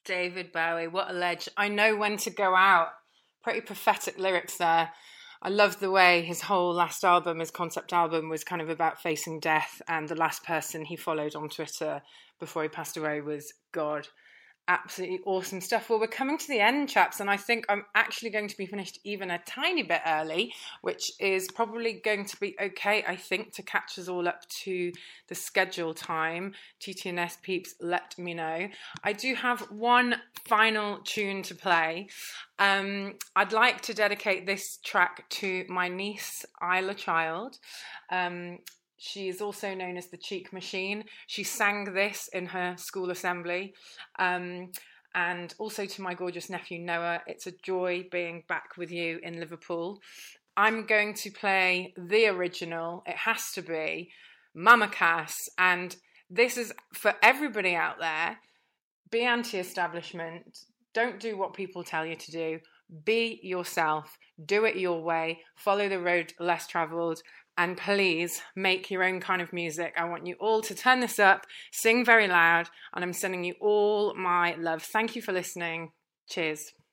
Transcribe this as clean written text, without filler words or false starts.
David Bowie, what a ledge. I know when to go out. Pretty prophetic lyrics there. I love the way his whole last album, his concept album, was kind of about facing death, and the last person he followed on Twitter before he passed away was God. Absolutely awesome stuff. Well, we're coming to the end, chaps, and I think I'm actually going to be finished even a tiny bit early, which is probably going to be okay, I think, to catch us all up to the schedule time. TTNS peeps, let me know. I do have one final tune to play. I'd like to dedicate this track to my niece, Isla Child. She is also known as the Cheek Machine. She sang this in her school assembly. And also to my gorgeous nephew, Noah. It's a joy being back with you in Liverpool. I'm going to play the original. It has to be Mama Cass. And this is for everybody out there. Be anti-establishment. Don't do what people tell you to do. Be yourself. Do it your way. Follow the road less travelled. And please make your own kind of music. I want you all to turn this up, sing very loud, and I'm sending you all my love. Thank you for listening. Cheers.